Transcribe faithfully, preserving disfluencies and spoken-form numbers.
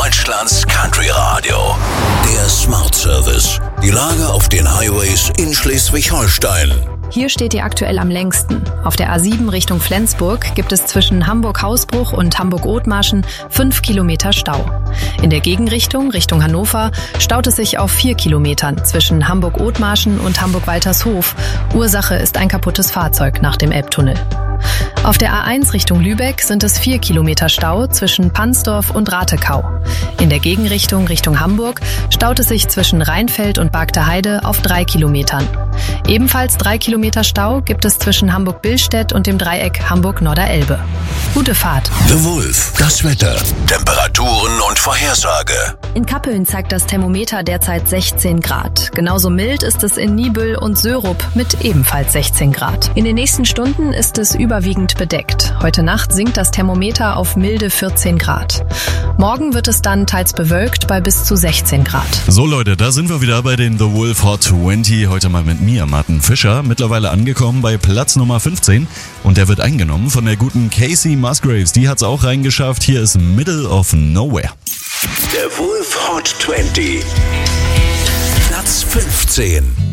Deutschlands Country Radio. Der Smart Service. Die Lage auf den Highways in Schleswig-Holstein. Hier steht ihr aktuell am längsten. Auf der A sieben Richtung Flensburg gibt es zwischen Hamburg-Hausbruch und Hamburg-Othmarschen fünf Kilometer Stau. In der Gegenrichtung, Richtung Hannover, staut es sich auf vier Kilometern zwischen Hamburg-Othmarschen und Hamburg-Waltershof. Ursache ist ein kaputtes Fahrzeug nach dem Elbtunnel. Auf der A eins Richtung Lübeck sind es vier Kilometer Stau zwischen Pansdorf und Ratekau. In der Gegenrichtung Richtung Hamburg staut es sich zwischen Rheinfeld und Bargteheide auf drei Kilometern. Ebenfalls drei Kilometer Stau gibt es zwischen Hamburg-Billstedt und dem Dreieck Hamburg-Norderelbe. Gute Fahrt. The Wolf, das Wetter, Temperaturen und Vorhersage. In Kappeln zeigt das Thermometer derzeit sechzehn Grad. Genauso mild ist es in Niebüll und Sörup mit ebenfalls sechzehn Grad. In den nächsten Stunden ist es überwiegend bedeckt. Heute Nacht sinkt das Thermometer auf milde vierzehn Grad. Morgen wird es dann teils bewölkt bei bis zu sechzehn Grad. So Leute, da sind wir wieder bei den The Wolf Hot zwanzig. Heute mal mit mir, Martin Fischer. Mittlerweile angekommen bei Platz Nummer fünfzehn. Und der wird eingenommen von der guten Casey Musgraves. Die hat's auch reingeschafft. Hier ist Middle of Nowhere. Der Wolf Hot zwanzig. Platz fünfzehn.